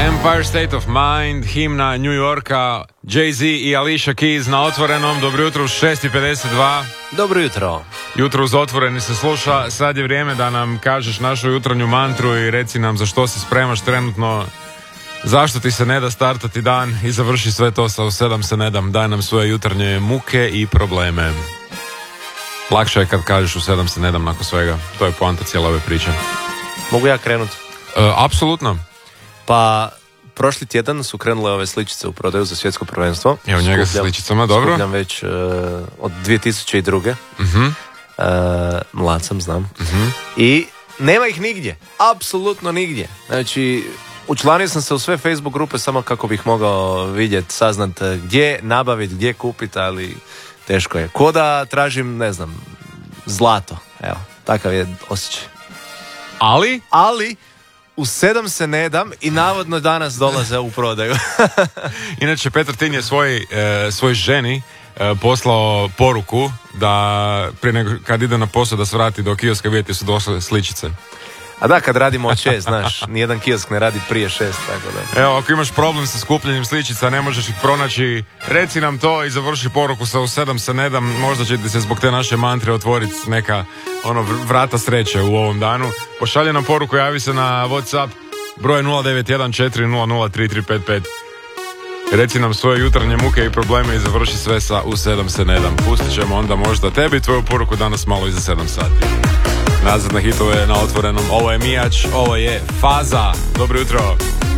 Empire State of Mind, himna New Yorka, Jay-Z i Alicia Keys na Otvorenom. Dobro jutro u 6:52. Dobro jutro. Jutro uz Otvoreni se sluša. Sad je vrijeme da nam kažeš našu jutranju mantru i reci nam za što se spremaš trenutno, zašto ti se ne da startati dan i završi sve to sa u 7 se ne dam. Daj nam svoje jutarnje muke i probleme. Lakše je kad kažeš u 7 se ne dam nakon svega. To je poanta cijele ove priče. Mogu ja krenut? Apsolutno. Pa, prošli tjedan su krenule ove sličice u prodaju za svjetsko prvenstvo. Evo njega sa sličicama, dobro. Skupljam već od 2002. Mlad sam, znam. I nema ih nigdje. Apsolutno nigdje. Znači, učlanio sam se u sve Facebook grupe samo kako bih mogao vidjeti, saznat gdje nabaviti, gdje kupiti, ali teško je. Ko da tražim, ne znam, zlato. Evo, takav je osjećaj. Ali u 7 se ne dam i navodno danas dolaze u prodaju. inače Petar Tin je svoj ženi poslao poruku da prije nego kad ide na posao da se vrati do kioska vidjeti su došle sličice. A da, kad radimo od 6, znaš, nijedan kiosk ne radi prije 6, tako da. Evo, ako imaš problem sa skupljanjem sličica, ne možeš ih pronaći, reci nam to i završi poruku sa u 7 se ne dam, možda će ti se zbog te naše mantre otvoriti neka vrata sreće u ovom danu. Pošalje nam poruku, javi se na WhatsApp, broj 0914003355. Reci nam svoje jutarnje muke i probleme i završi sve sa u 7 se ne dam. Pustit ćemo onda možda tebi tvoju poruku danas malo iza 7 sati. Nazad na hitove na Otvorenom. Ovo je Mijač, ovo je Faza. Dobro jutro.